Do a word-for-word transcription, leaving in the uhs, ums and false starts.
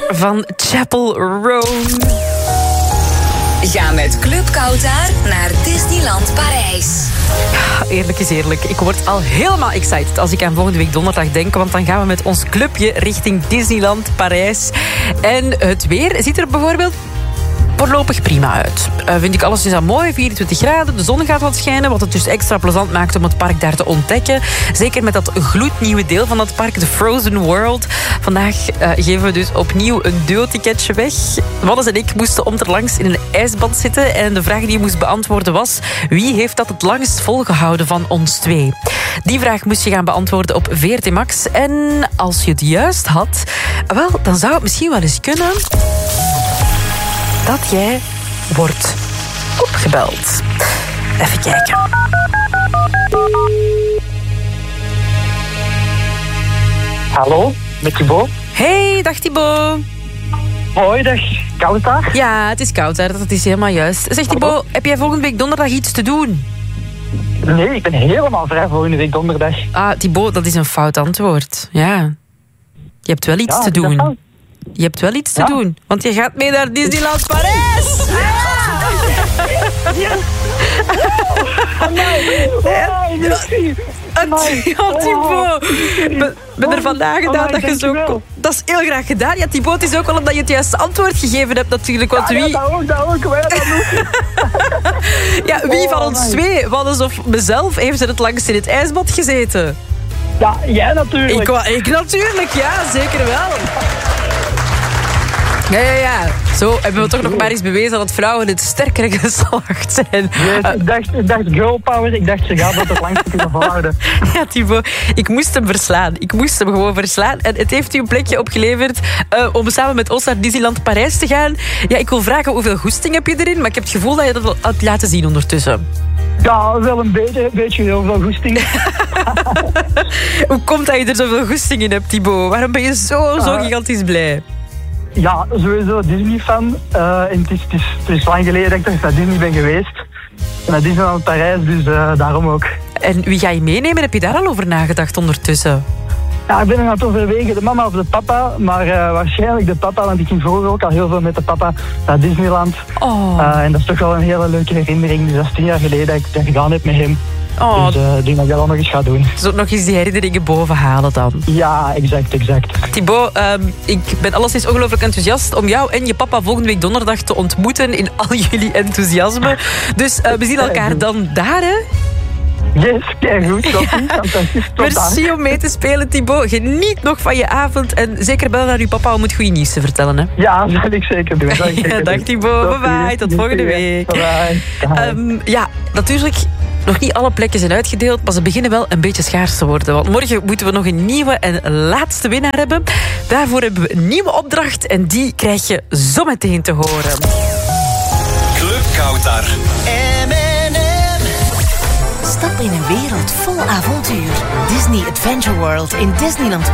van Chapel Roan. Ga met Club Kautar naar Disneyland Parijs. Eerlijk is eerlijk, ik word al helemaal excited als ik aan volgende week donderdag denk, want dan gaan we met ons clubje richting Disneyland Parijs. En het weer ziet er bijvoorbeeld voorlopig prima uit. Uh, vind ik alles is al mooi, vierentwintig graden, de zon gaat wat schijnen, wat het dus extra plezant maakt om het park daar te ontdekken. Zeker met dat gloednieuwe deel van het park, de Frozen World. Vandaag uh, geven we dus opnieuw een duo-ticketje weg. Wannes en ik moesten onderlangs in een ijsbad zitten en de vraag die je moest beantwoorden was: wie heeft dat het langst volgehouden van ons twee? Die vraag moest je gaan beantwoorden op V R T Max. En als je het juist had, wel, dan zou het misschien wel eens kunnen dat jij wordt opgebeld. Even kijken. Hallo, met Thibaut. Hey, dag Thibaut. Hoi, dag. Koud daar? Ja, het is koud daar, dat is helemaal juist. Zeg Thibaut, heb jij volgende week donderdag iets te doen? Nee, ik ben helemaal vrij volgende week donderdag. Ah, Thibaut, dat is een fout antwoord. Ja. Je hebt wel iets Ja, te is dat doen. fout? Je hebt wel iets te Ja. doen, want je gaat mee naar Disneyland Parijs. Ja! Amai! Amai, merci! Amai. Ja, Thibaut. Ik ben er vandaag gedaan Amai, dat je zo... dankjewel. Dat is heel graag gedaan. Ja, Thibaut, het is ook wel omdat je het juiste antwoord gegeven hebt natuurlijk. Want Ja, ja, wie, dat ook, dat ook. Wij dat ook. ja, wie van Oh, ons amai. twee, Wannes of mezelf, heeft er het langst in het ijsbad gezeten? Ja, jij natuurlijk. Ik, wa- ik natuurlijk, ja, zeker wel. Ja, ja, ja. Zo hebben we toch nog maar eens bewezen dat vrouwen het sterkere geslacht zijn. Yes, ik, dacht, ik dacht girl power, ik dacht ze gaat dat het langst kunnen volhouden. Ja, Thibaut, ik moest hem verslaan. Ik moest hem gewoon verslaan. En het heeft u een plekje opgeleverd uh, om samen met ons naar Disneyland Parijs te gaan. Ja, ik wil vragen hoeveel goesting heb je erin, maar ik heb het gevoel dat je dat al hebt laten zien ondertussen. Ja, wel een beetje, een beetje heel veel goesting. Hoe komt dat je er zoveel goesting in hebt, Thibaut? Waarom ben je zo, zo Uh, gigantisch blij? Ja, sowieso Disney-fan. Uh, en het is, het, is, het is lang geleden dat ik naar Disney ben geweest. Naar Disneyland Parijs, dus uh, daarom ook. En wie ga je meenemen? Heb je daar al over nagedacht ondertussen? Ja, ik ben er aan het overwegen, de mama of de papa. Maar uh, waarschijnlijk de papa, want ik ging vroeger ook al heel veel met de papa naar Disneyland. Oh, Uh, en dat is toch wel een hele leuke herinnering. Dus dat is tien jaar geleden dat ik dat gedaan heb met hem. oh Dus uh, ik denk dat ik dat wel nog eens ga doen. dus ook nog eens die herinneringen bovenhalen dan. Ja, exact, exact. Thibaut, um, ik ben alleszins ongelooflijk enthousiast om jou en je papa volgende week donderdag te ontmoeten in al jullie enthousiasme. Dus uh, we zien elkaar dan daar, hè? Yes, kijk goed. Dat is fantastisch. Tot dan. Merci om mee te spelen, Thibaut. Geniet nog van je avond en zeker bellen naar uw papa om het goede nieuws te vertellen, hè? Ja, dat zal ik zeker doen. Dat zal ik zeker Ja, dag doen. Thibaut, bye bye, tot volgende week. Bye bye. Um, ja, natuurlijk, nog niet alle plekken zijn uitgedeeld, maar ze beginnen wel een beetje schaars te worden. Want morgen moeten we nog een nieuwe en laatste winnaar hebben. Daarvoor hebben we een nieuwe opdracht en die krijg je zo meteen te horen. Club Kautar. M en M. Stap in een wereld vol avontuur. Disney Adventure World in Disneyland